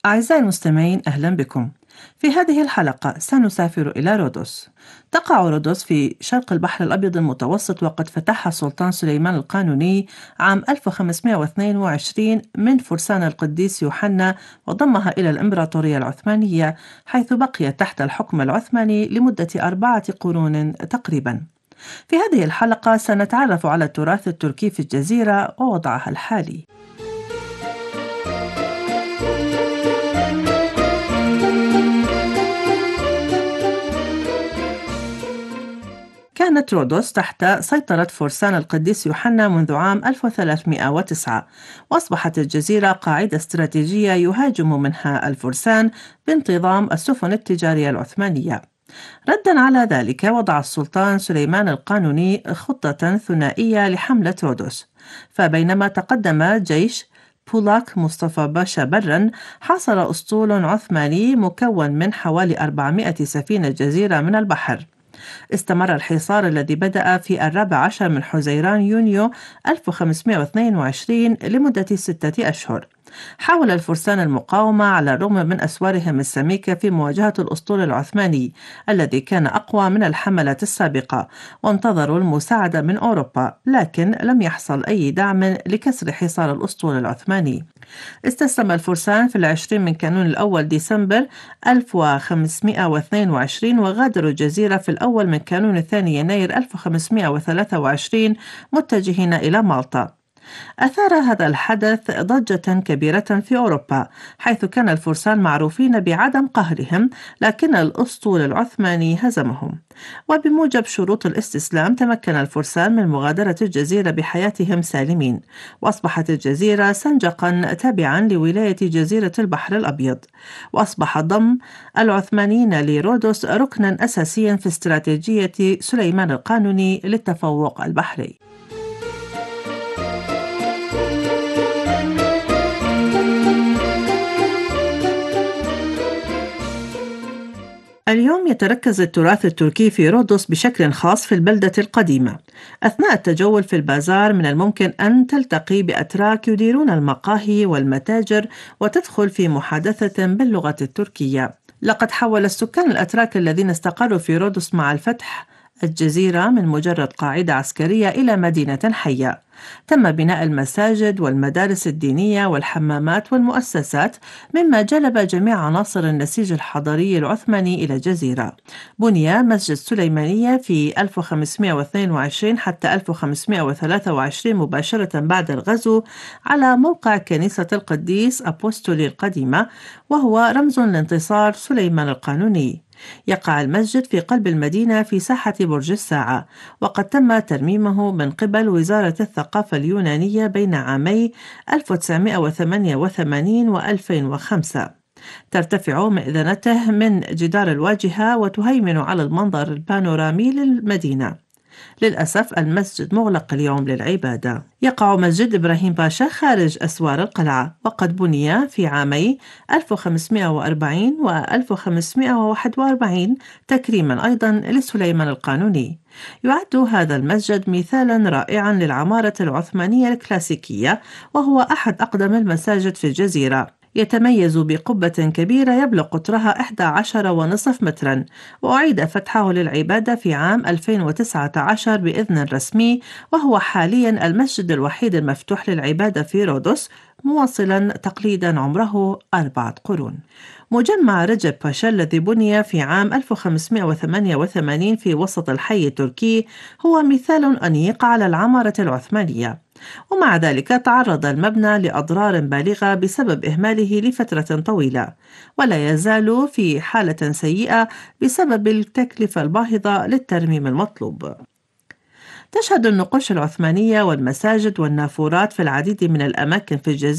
أعزائي المستمعين، أهلا بكم. في هذه الحلقة سنسافر إلى رودوس. تقع رودوس في شرق البحر الأبيض المتوسط، وقد فتحها السلطان سليمان القانوني عام 1522 من فرسان القديس يوحنا، وضمها إلى الإمبراطورية العثمانية، حيث بقيت تحت الحكم العثماني لمدة 4 قرون تقريبا. في هذه الحلقة سنتعرف على التراث التركي في الجزيرة ووضعها الحالي. كانت رودوس تحت سيطرة فرسان القديس يوحنا منذ عام 1309، وأصبحت الجزيرة قاعدة استراتيجية يهاجم منها الفرسان بانتظام السفن التجارية العثمانية. ردًا على ذلك، وضع السلطان سليمان القانوني خطة ثنائية لحملة رودوس، فبينما تقدم جيش بولاك مصطفى باشا برًا، حاصر أسطول عثماني مكون من حوالي 400 سفينة جزيرة من البحر. استمر الحصار الذي بدأ في 14 من حزيران يونيو 1522 لمدة 6 أشهر. حاول الفرسان المقاومة على الرغم من أسوارهم السميكة في مواجهة الأسطول العثماني الذي كان أقوى من الحملة السابقة، وانتظروا المساعدة من أوروبا، لكن لم يحصل أي دعم لكسر حصار الأسطول العثماني. استسلم الفرسان في 20 من كانون الأول ديسمبر 1522، وغادروا الجزيرة في الأول من كانون الثاني يناير 1523 متجهين إلى مالطا. أثار هذا الحدث ضجة كبيرة في أوروبا، حيث كان الفرسان معروفين بعدم قهرهم، لكن الأسطول العثماني هزمهم. وبموجب شروط الاستسلام، تمكن الفرسان من مغادرة الجزيرة بحياتهم سالمين، وأصبحت الجزيرة سنجقا تابعا لولاية جزيرة البحر الأبيض. وأصبح ضم العثمانيين لرودوس ركنا أساسيا في استراتيجية سليمان القانوني للتفوق البحري. اليوم يتركز التراث التركي في رودوس بشكل خاص في البلدة القديمة. أثناء التجول في البازار من الممكن أن تلتقي بأتراك يديرون المقاهي والمتاجر، وتدخل في محادثة باللغة التركية. لقد حول السكان الأتراك الذين استقروا في رودوس مع الفتح الجزيرة من مجرد قاعدة عسكرية إلى مدينة حية. تم بناء المساجد والمدارس الدينية والحمامات والمؤسسات، مما جلب جميع عناصر النسيج الحضاري العثماني إلى الجزيرة. بني مسجد سليمانية في 1522 حتى 1523 مباشرة بعد الغزو على موقع كنيسة القديس أبوستولي القديمة، وهو رمز لانتصار سليمان القانوني. يقع المسجد في قلب المدينة في ساحة برج الساعة، وقد تم ترميمه من قبل وزارة الثقافة اليونانية بين عامي 1988 و 2005. ترتفع مئذنته من جدار الواجهة وتهيمن على المنظر البانورامي للمدينة. للأسف المسجد مغلق اليوم للعبادة. يقع مسجد إبراهيم باشا خارج أسوار القلعة، وقد بني في عامي 1540 و 1541 تكريما أيضا لسليمان القانوني. يعد هذا المسجد مثالا رائعا للعمارة العثمانية الكلاسيكية، وهو أحد أقدم المساجد في الجزيرة. يتميز بقبة كبيرة يبلغ قطرها 11.5 مترا، وأعيد فتحه للعبادة في عام 2019 بإذن رسمي، وهو حاليا المسجد الوحيد المفتوح للعبادة في رودوس، مواصلا تقليدا عمره 4 قرون. مجمع رجب باشا الذي بني في عام 1588 في وسط الحي التركي هو مثال أنيق على العمارة العثمانية، ومع ذلك تعرض المبنى لأضرار بالغة بسبب إهماله لفترة طويلة، ولا يزال في حالة سيئة بسبب التكلفة الباهظة للترميم المطلوب. تشهد النقوش العثمانية والمساجد والنافورات في العديد من الأماكن في الجزيرة